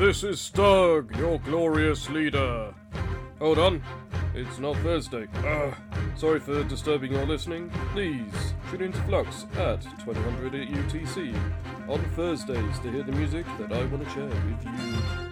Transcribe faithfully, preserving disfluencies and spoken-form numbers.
This is Stug, your glorious leader. Hold on, it's not Thursday. Uh, sorry for disturbing your listening. Please tune into Flux at twenty hundred at U T C on Thursdays to hear the music that I want to share with you.